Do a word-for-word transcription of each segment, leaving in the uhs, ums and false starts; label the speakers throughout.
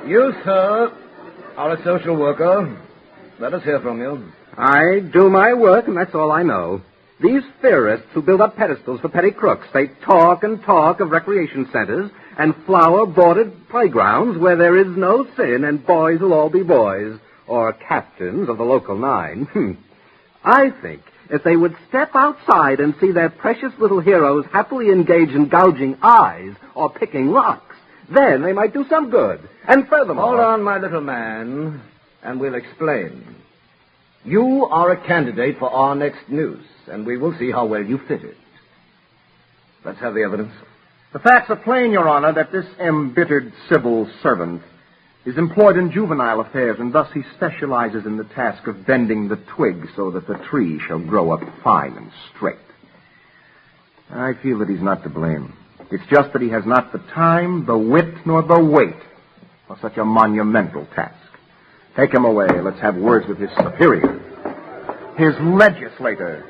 Speaker 1: You, sir, are a social worker. Let us hear from you.
Speaker 2: I do my work, and that's all I know. These theorists who build up pedestals for petty crooks, they talk and talk of recreation centers and flower-bordered playgrounds where there is no sin and boys will all be boys, or captains of the local nine. I think if they would step outside and see their precious little heroes happily engaged in gouging eyes or picking locks, then they might do some good. And furthermore...
Speaker 1: Hold on, my little man, and we'll explain. You are a candidate for our next news, and we will see how well you fit it. Let's have the evidence.
Speaker 3: The facts are plain, Your Honor, that this embittered civil servant is employed in juvenile affairs, and thus he specializes in the task of bending the twig so that the tree shall grow up fine and straight. I feel that he's not to blame. It's just that he has not the time, the wit, nor the weight for such a monumental task. Take him away. Let's have words with his superior, his legislator.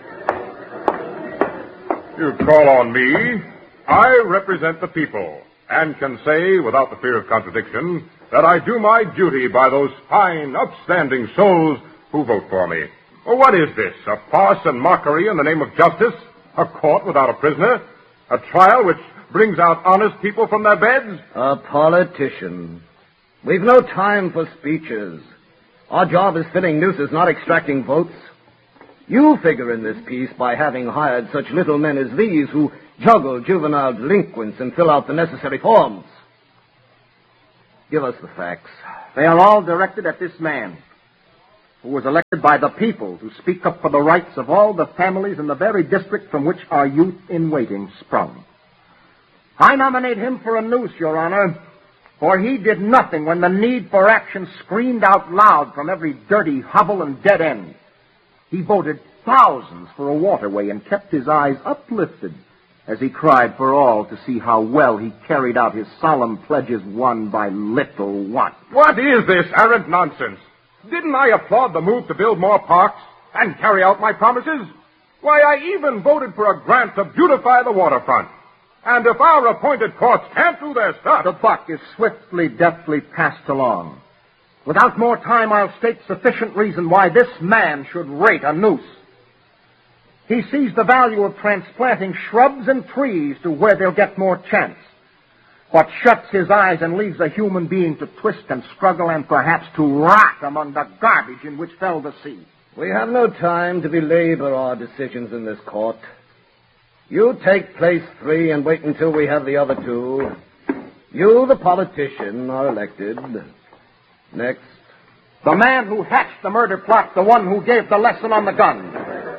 Speaker 4: You call on me. I represent the people, and can say, without the fear of contradiction, that I do my duty by those fine, upstanding souls who vote for me. Well, what is this? A farce and mockery in the name of justice? A court without a prisoner? A trial which brings out honest people from their beds?
Speaker 1: A politician. We've no time for speeches. Our job is filling nooses, not extracting votes. You figure in this piece by having hired such little men as these who juggle juvenile delinquents and fill out the necessary forms. Give us the facts.
Speaker 3: They are all directed at this man, who was elected by the people to speak up for the rights of all the families in the very district from which our youth in waiting sprung. I nominate him for a noose, Your Honor, for he did nothing when the need for action screamed out loud from every dirty hovel and dead end. He voted thousands for a waterway and kept his eyes uplifted as he cried for all to see how well he carried out his solemn pledges one by little one.
Speaker 4: What is this arrant nonsense? Didn't I applaud the move to build more parks and carry out my promises? Why, I even voted for a grant to beautify the waterfront. And if our appointed courts can't do their stuff...
Speaker 3: The buck is swiftly, deftly passed along. Without more time, I'll state sufficient reason why this man should rate a noose. He sees the value of transplanting shrubs and trees to where they'll get more chance, but shuts his eyes and leaves a human being to twist and struggle and perhaps to rot among the garbage in which fell the sea.
Speaker 1: We have no time to belabor our decisions in this court. You take place three and wait until we have the other two. You, the politician, are elected. Next.
Speaker 3: The man who hatched the murder plot, the one who gave the lesson on the gun.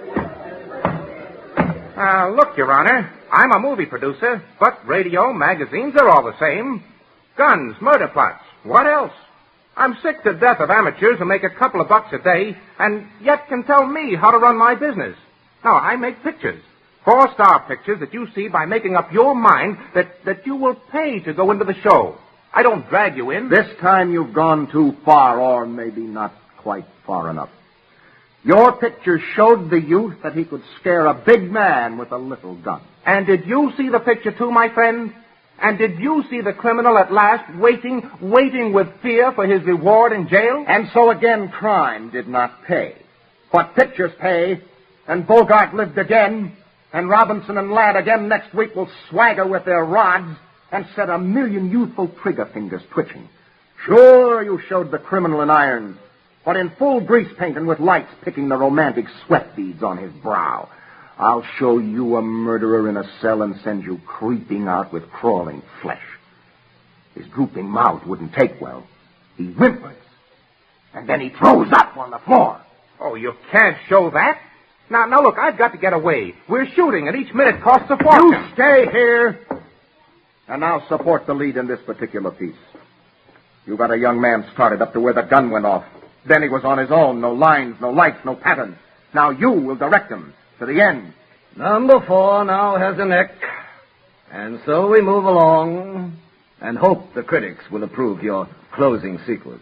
Speaker 5: Uh, look, Your Honor, I'm a movie producer, but radio, magazines are all the same. Guns, murder plots, what else? I'm sick to death of amateurs who make a couple of bucks a day and yet can tell me how to run my business. Now, I make pictures. Four-star pictures that you see by making up your mind that, that you will pay to go into the show. I don't drag you in.
Speaker 3: This time you've gone too far, or maybe not quite far enough. Your picture showed the youth that he could scare a big man with a little gun.
Speaker 5: And did you see the picture too, my friend? And did you see the criminal at last waiting, waiting with fear for his reward in jail?
Speaker 3: And so again, crime did not pay. But pictures pay, and Bogart lived again, and Robinson and Ladd again next week will swagger with their rods and set a million youthful trigger fingers twitching. Sure, you showed the criminal in irons, but in full grease paint and with lights picking the romantic sweat beads on his brow. I'll show you a murderer in a cell and send you creeping out with crawling flesh. His drooping mouth wouldn't take well. He whimpers, and then he throws up on the floor.
Speaker 5: Oh, you can't show that. Now, now, look, I've got to get away. We're shooting, and each minute costs a fortune.
Speaker 3: You stay here, and now support the lead in this particular piece. You got a young man started up to where the gun went off. Then he was on his own. No lines, no lights, no pattern. Now you will direct him to the end.
Speaker 1: Number four now has a neck. And so we move along and hope the critics will approve your closing sequence.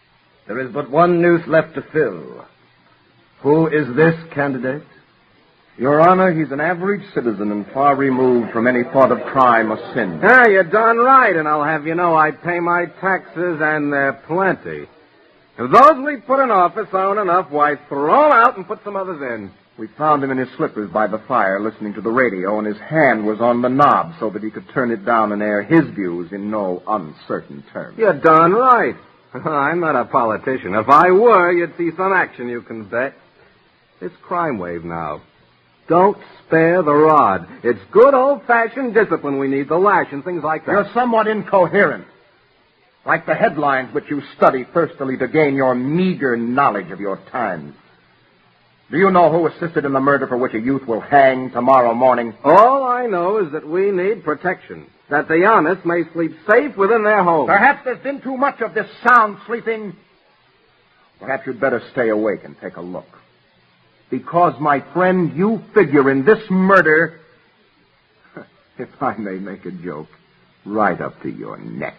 Speaker 1: There is but one noose left to fill. Who is this candidate?
Speaker 3: Your Honor, he's an average citizen and far removed from any thought of crime or sin.
Speaker 2: Ah, you're darn right, and I'll have you know I pay my taxes, and they're plenty. If those we put in office aren't enough, why, throw 'em out and put some others in.
Speaker 3: We found him in his slippers by the fire listening to the radio, and his hand was on the knob so that he could turn it down and air his views in no uncertain terms.
Speaker 2: You're darn right. I'm not a politician. If I were, you'd see some action, you can bet. It's crime wave now. Don't spare the rod. It's good old-fashioned discipline we need, the lash and things like that.
Speaker 3: You're somewhat incoherent. Like the headlines which you study thirstily to gain your meager knowledge of your times. Do you know who assisted in the murder for which a youth will hang tomorrow morning?
Speaker 2: All I know is that we need protection, that the honest may sleep safe within their homes.
Speaker 3: Perhaps there's been too much of this sound sleeping. Perhaps you'd better stay awake and take a look. Because, my friend, you figure in this murder, if I may make a joke, right up to your neck.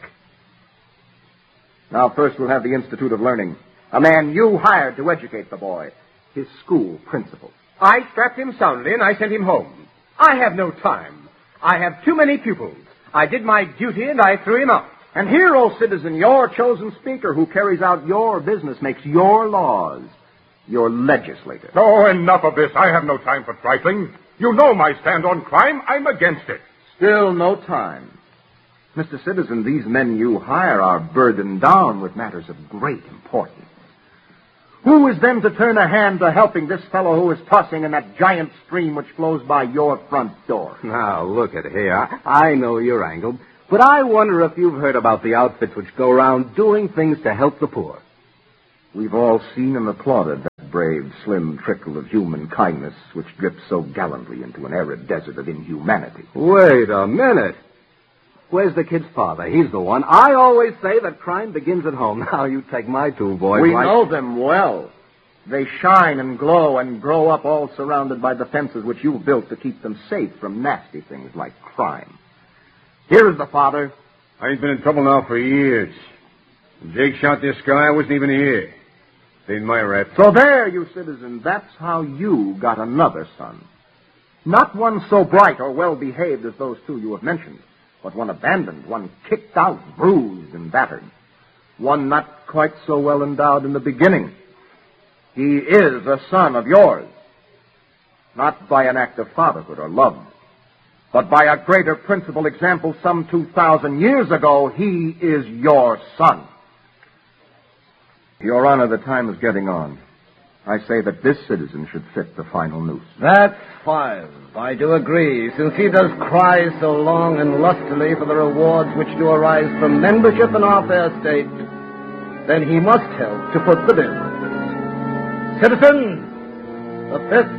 Speaker 3: Now, first we'll have the Institute of Learning. A man you hired to educate the boy. His school principal.
Speaker 5: I strapped him soundly and I sent him home. I have no time. I have too many pupils. I did my duty and I threw him out.
Speaker 3: And here, O citizen, your chosen speaker who carries out your business, makes your laws, your legislator.
Speaker 4: Oh, enough of this. I have no time for trifling. You know my stand on crime. I'm against it.
Speaker 3: Still no time. Mister Citizen, these men you hire are burdened down with matters of great importance. Who is then to turn a hand to helping this fellow who is tossing in that giant stream which flows by your front door?
Speaker 2: Now, look at here. I know you're angled, but I wonder if you've heard about the outfits which go around doing things to help the poor.
Speaker 3: We've all seen and applauded that brave, slim trickle of human kindness which drips so gallantly into an arid desert of inhumanity.
Speaker 2: Wait a minute. Where's the kid's father? He's the one. I always say that crime begins at home. Now, you take my two boys.
Speaker 3: We
Speaker 2: like...
Speaker 3: know them well. They shine and glow and grow up all surrounded by the fences which you've built to keep them safe from nasty things like crime. Here is the father.
Speaker 6: I ain't been in trouble now for years. When Jake shot this guy, I wasn't even here. Paid my rap.
Speaker 3: So there, you citizen, that's how you got another son. Not one so bright or well-behaved as those two you have mentioned, but one abandoned, one kicked out, bruised, and battered. One not quite so well endowed in the beginning. He is a son of yours. Not by an act of fatherhood or love, but by a greater principal example some two thousand years ago, he is your son. Your Honor, the time is getting on. I say that this citizen should fit the final noose.
Speaker 1: That's five. I do agree, since he does cry so long and lustily for the rewards which do arise from membership in our fair state, then he must help to put the bill. Citizen, the fifth